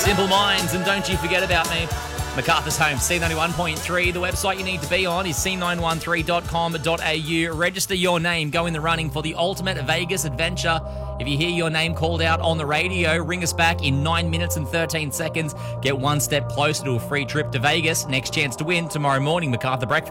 Simple Minds, and don't you forget about me. MacArthur's Home, C91.3. The website you need to be on is c913.com.au. Register your name. Go in the running for the ultimate Vegas adventure. If you hear your name called out on the radio, ring us back in 9 minutes and 13 seconds. Get one step closer to a free trip to Vegas. Next chance to win tomorrow morning, MacArthur Breakfast.